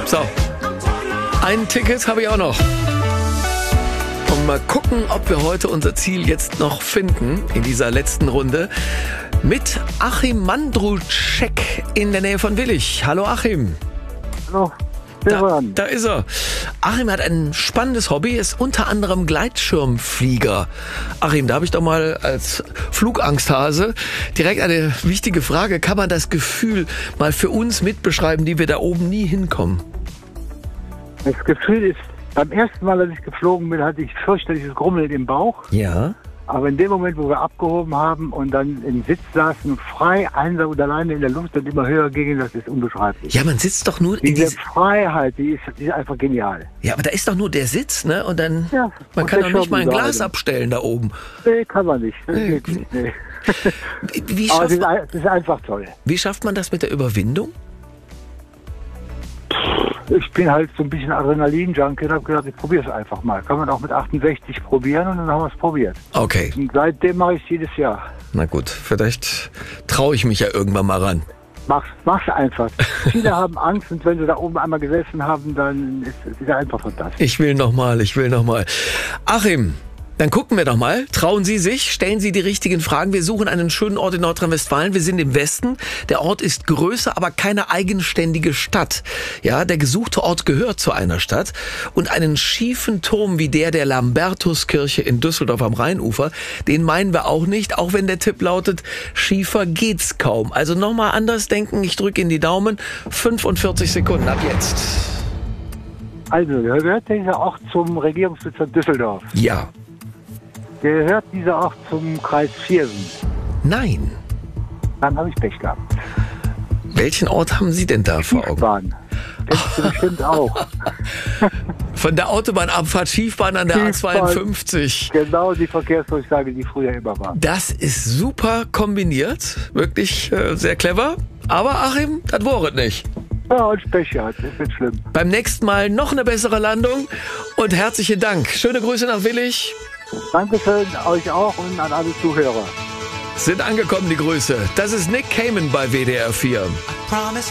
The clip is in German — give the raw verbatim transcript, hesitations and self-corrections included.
So, ein Ticket habe ich auch noch. Und mal gucken, ob wir heute unser Ziel jetzt noch finden in dieser letzten Runde mit Achim Mandruczek in der Nähe von Willich. Hallo Achim. Hallo. Da, da ist er. Achim hat ein spannendes Hobby, ist unter anderem Gleitschirmflieger. Achim, da habe ich doch mal als Flugangsthase direkt eine wichtige Frage. Kann man das Gefühl mal für uns mitbeschreiben, die wir da oben nie hinkommen? Das Gefühl ist, beim ersten Mal, als ich geflogen bin, hatte ich fürchterliches Grummeln im Bauch. Ja. Aber in dem Moment, wo wir abgehoben haben und dann im Sitz saßen, frei, einsam und alleine in der Luft und immer höher gingen, das ist unbeschreiblich. Ja, man sitzt doch nur in Diese diese Freiheit, die ist, die ist einfach genial. Ja, aber da ist doch nur der Sitz, ne? Und dann, Ja, man und kann der doch nicht mal ein Schirm Glas überall. abstellen da oben. Nee, kann man nicht. Das Nee. geht nicht. Nee. Wie Aber schafft, das ist, ein- das ist einfach toll. wie schafft man das mit der Überwindung? Ich bin halt so ein bisschen Adrenalin-Junkie und habe gedacht, ich probiere es einfach mal. Kann man auch mit achtundsechzig probieren und dann haben wir es probiert. Okay, Und seitdem mache ich es jedes Jahr. na gut, vielleicht traue ich mich ja irgendwann mal ran. Mach's, mach's einfach. Viele haben Angst und wenn sie da oben einmal gesessen haben, dann ist es ist einfach fantastisch. Ich will noch mal, ich will noch mal. Achim, dann gucken wir doch mal. Trauen Sie sich, stellen Sie die richtigen Fragen. Wir suchen einen schönen Ort in Nordrhein-Westfalen. Wir sind im Westen. Der Ort ist größer, aber keine eigenständige Stadt. Ja, der gesuchte Ort gehört zu einer Stadt. Und einen schiefen Turm wie der der Lambertuskirche in Düsseldorf am Rheinufer, den meinen wir auch nicht, auch wenn der Tipp lautet, schiefer geht's kaum. Also nochmal anders denken. Ich drücke in die Daumen. fünfundvierzig Sekunden ab jetzt. Also, gehört dieser Ort zum Regierungsbezirk Düsseldorf? Ja. Gehört dieser Ort zum Kreis Viersen? Nein. Dann habe ich Pech gehabt. Welchen Ort haben Sie denn da vor Augen? Schiefbahn. Kennst du bestimmt auch. Von der Autobahnabfahrt Schiefbahn an der A Schiefbahn. zweiundfünfzig. Genau die Verkehrsdurchsage, die früher immer war. Das ist super kombiniert. Wirklich äh, sehr clever. Aber Achim, das war es nicht. Ja, und Pech gehabt. Das ist nicht schlimm. Beim nächsten Mal noch eine bessere Landung. Und herzlichen Dank. Schöne Grüße nach Willich. Dankeschön, euch auch und an alle Zuhörer. Sind angekommen, die Grüße. Das ist Nick Kamen bei W D R vier. Promise